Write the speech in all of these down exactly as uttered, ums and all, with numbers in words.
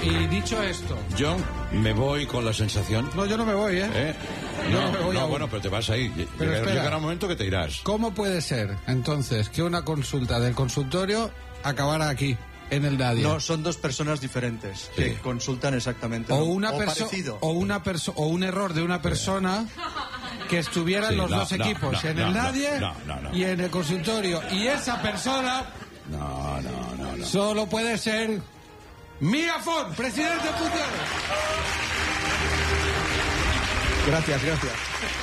Y dicho esto... Yo me voy con la sensación... No, yo no me voy, ¿eh? ¿Eh? Yo No, no me voy no aún. bueno, pero te vas ahí. Pero Llegará, espera. llegará un momento que te irás. ¿Cómo puede ser, entonces, que una consulta del consultorio acabara aquí, en el Nadia? No, son dos personas diferentes Sí. que consultan exactamente O lo- una o perso- parecido. o una perso- o un error de una persona que estuviera en Sí, los no, dos no, equipos, no, en no, el no, Nadie no, no, no. y en el consultorio. Y esa persona No, no, no, no. solo puede ser Mía Font, presidente en funciones. Gracias, gracias.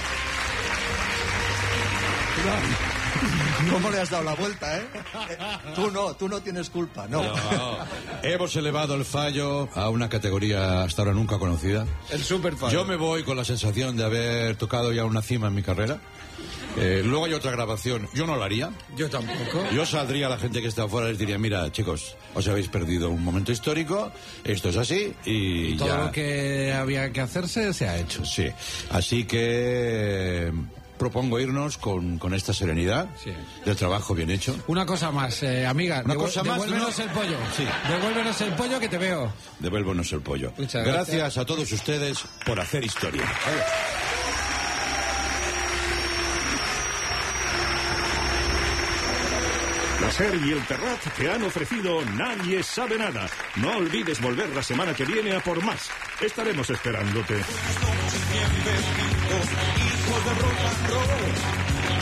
¿Cómo le has dado la vuelta, eh? Eh, Tú no, tú no tienes culpa, no. No, hemos elevado el fallo a una categoría hasta ahora nunca conocida. El super fan. Yo me voy con la sensación de haber tocado ya una cima en mi carrera. Eh, luego hay otra grabación. Yo no lo haría. Yo tampoco. Yo saldría a la gente que está afuera y les diría, mira, chicos, os habéis perdido un momento histórico, esto es así y Todo ya... lo que había que hacerse se ha hecho. Sí, así que... propongo irnos con, con esta serenidad Sí. del trabajo bien hecho. Una cosa más, eh, amiga. Una devu- cosa más, Devuélvenos ¿no? el pollo. Sí. Devuélvenos el pollo que te veo. Devuélvonos el pollo. Muchas gracias. gracias. a todos ustedes por hacer historia. La SER y el Terrat te han ofrecido Nadie sabe nada. No olvides volver la semana que viene a por más. Estaremos esperándote.